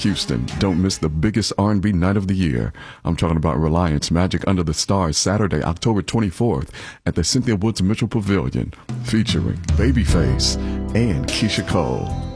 Houston, don't miss the biggest R&B night of the year. I'm talking about Reliance Magic Under the Stars, Saturday, October 24th at the Cynthia Woods Mitchell Pavilion, featuring Babyface and Keisha Cole.